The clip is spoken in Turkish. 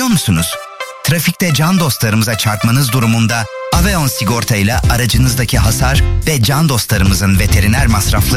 musunuz? Trafikte can dostlarımıza çarpmanız durumunda Aveon sigorta ile aracınızdaki hasar ve can dostlarımızın veteriner masrafları